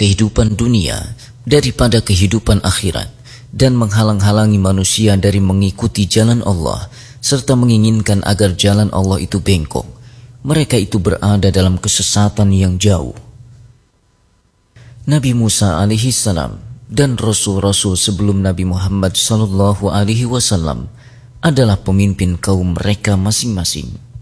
kehidupan dunia daripada kehidupan akhirat, dan menghalang-halangi manusia dari mengikuti jalan Allah, serta menginginkan agar jalan Allah itu bengkok, mereka itu berada dalam kesesatan yang jauh. Nabi Musa alaihi salam dan rasul-rasul sebelum Nabi Muhammad sallallahu alaihi wasallam adalah pemimpin kaum mereka masing-masing.